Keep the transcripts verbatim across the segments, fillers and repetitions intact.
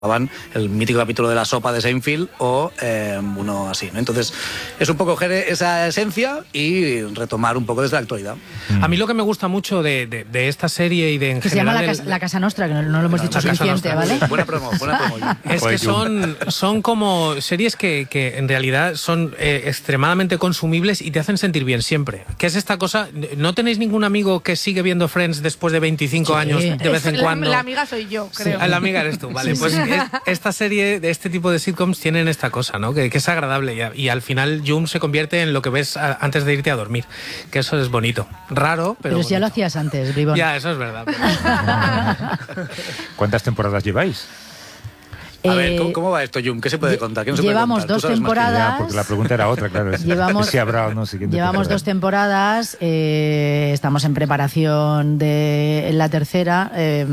el mítico capítulo de la sopa de Seinfeld o eh, uno así, ¿no? Entonces es un poco coger esa esencia y retomar un poco desde la actualidad. A mí lo que me gusta mucho de, de, de esta serie y de en que general... se llama la, del, casa, la Casa Nostra, que no, no lo hemos la, dicho la suficiente, ¿vale? Buena promo, buena promo. Es que son, son como series que, que en realidad son eh, extremadamente consumibles y te hacen sentir bien siempre. ¿Qué es esta cosa? ¿No tenéis ningún amigo que sigue viendo Friends después de veinticinco sí. años de vez en la, cuando? La amiga soy yo, creo. Sí. La amiga eres tú, vale. Sí, pues sí. es, esta serie, de este tipo de sitcoms tienen esta cosa, ¿no? Que, que es agradable y, y al final Jum se convierte en lo que ves a, antes de irte a dormir. Que eso es bonito. Raro, pero Pero bonito. ya lo hacías antes, Bribón. Ya, eso es verdad. Pero... ¿Cuántas temporadas lleváis? A ver, ¿cómo, ¿cómo va esto, Jum? ¿Qué se puede contar? ¿Qué no se llevamos puede contar? dos temporadas. Ya, porque la pregunta era otra, claro. Llevamos, si habrá o no siguiente llevamos temporada. dos temporadas, eh, estamos en preparación de la tercera. Eh,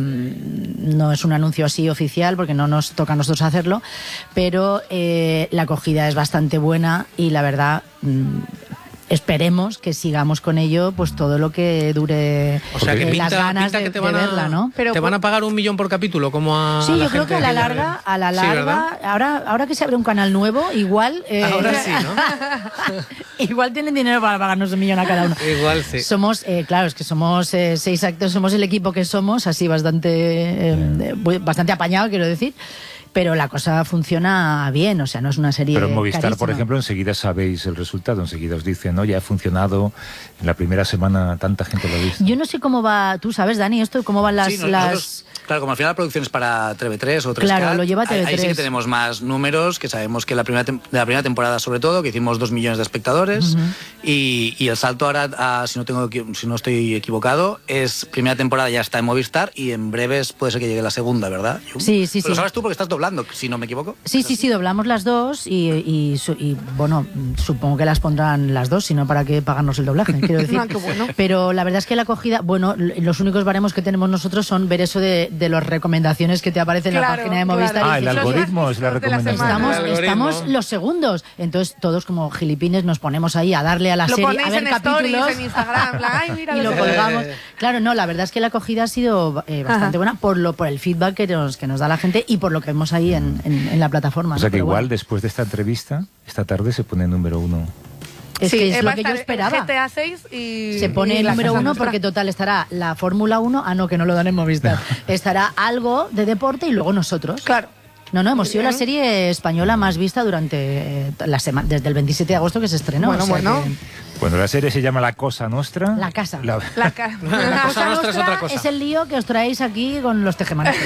no es un anuncio así oficial porque no nos toca a nosotros hacerlo, pero eh, la acogida es bastante buena y la verdad... Mm, esperemos que sigamos con ello pues todo lo que dure o sea, que eh, pinta, las ganas pinta de, que te van de a, verla, ¿no? Pero te van a pagar un millón por capítulo, como a sí, a la yo creo gente que a la que larga, a la larga, sí, ahora, ahora que se abre un canal nuevo, igual eh, ahora sí, ¿no? igual tienen dinero para pagarnos un millón a cada uno. Igual sí. Somos, eh, claro, es que somos eh, seis actores, somos el equipo que somos, así bastante, eh, bastante apañado, quiero decir. Pero la cosa funciona bien, o sea, no es una serie Pero en Movistar, carísima. por ejemplo, enseguida sabéis el resultado, enseguida os dicen, ¿no? Ya ha funcionado, en la primera semana tanta gente lo ha visto. Yo no sé cómo va, tú sabes, Dani, esto, cómo van las... Sí, las... nosotros, claro, como al final la producción es para T V tres o tres K, claro, lo lleva T V tres. Ahí sí que tenemos más números, que sabemos que la primera de la primera temporada sobre todo, que hicimos dos millones de espectadores, uh-huh. y, y el salto ahora, a, si, no tengo, si no estoy equivocado, es primera temporada ya está en Movistar y en breves puede ser que llegue la segunda, ¿verdad? Sí, sí, sí. Pero lo sabes tú porque estás doblando, si no me equivoco. Sí, sí, sí, doblamos las dos y, y, y, bueno, supongo que las pondrán las dos, sino para qué pagarnos el doblaje, quiero decir. Ah, qué bueno. Pero la verdad es que la acogida, bueno, los únicos baremos que tenemos nosotros son ver eso de, de las recomendaciones que te aparecen en claro, la página de Movistar. Claro. Ah, el algoritmo es la recomendación. Estamos, algoritmo. estamos los segundos, entonces todos como gilipines nos ponemos ahí a darle a la lo serie, a ver en capítulos stories, en Instagram, la, ay, mira, y lo colgamos. Claro, no, la verdad es que la acogida ha sido eh, bastante Ajá. buena por lo por el feedback que nos, que nos da la gente y por lo que vemos ahí en, en, en la plataforma. O sea ¿no? que Pero igual bueno. después de esta entrevista, esta tarde se pone número uno. Es sí, que es eh, lo que yo esperaba. G T A seis y se pone y el número uno Nostra. porque total estará la Fórmula uno, ah no, que no lo dan en Movistar. No. Estará algo de deporte y luego nosotros. Claro. No, no, hemos sido la serie española más vista durante la semana, desde el veintisiete de agosto que se estrenó. Bueno, o sea bueno. Que... Bueno, la serie se llama La Cosa Nostra. La casa. La, la, ca... la Cosa Nostra es otra cosa. Es el lío que os traéis aquí con los tejemanejes.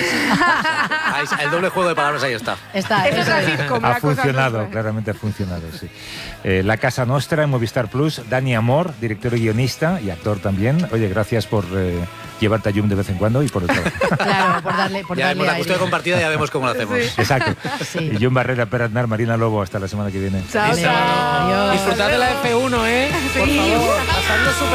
El doble juego de palabras ahí está. Está. Eso es así, como ha la Cosa funcionado, Nostra. claramente ha funcionado, sí. Eh, La Casa Nostra en Movistar Plus. Dani Amor, director y guionista y actor también. Oye, gracias por eh, llevarte a Jum de vez en cuando y por el trabajo. Claro, por darle, por ya darle vemos la aire. custodia compartida, ya vemos cómo lo hacemos. Sí. Exacto. Sí. Y Jum Barrera, Per Aznar, Marina Lobo, hasta la semana que viene. Chao, chao. Adiós. Disfrutad de la F uno, ¿eh? Por Sí. favor, pasadlo súper